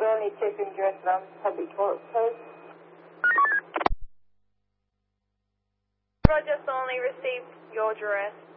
only taking address from public court, please. Roger, only received your address.